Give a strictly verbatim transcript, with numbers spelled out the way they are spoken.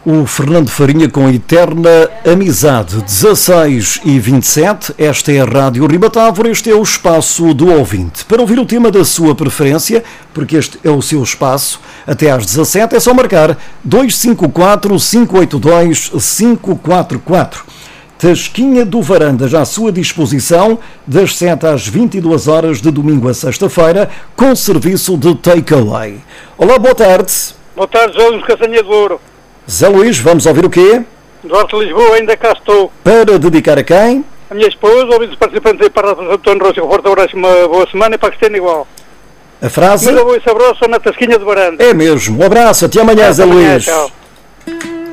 O Fernando Farinha com Eterna Amizade, dezasseis e vinte e sete, esta é a Rádio Ribatávora, este é o espaço do ouvinte. Para ouvir o tema da sua preferência, porque este é o seu espaço, até às dezassete é só marcar dois cinco quatro, cinco oito dois, cinco quatro quatro. Tasquinha do Varandas à sua disposição, das sete às vinte e duas horas de domingo a sexta-feira, com serviço de takeaway. Olá, boa tarde. Boa tarde, Zé Luís Castanha de Ouro. Zé Luís, vamos ouvir o quê? Duarte de Lisboa, ainda cá estou. Para dedicar a quem? A minha esposa, ouvidos participantes para a Antônio Rocha Conforto, abraço, uma boa semana e para que estejam igual. A frase? Uma boa e saborosa na Tasquinha de Varandas. É mesmo. Um abraço, até amanhã, Zé Luís. Tchau.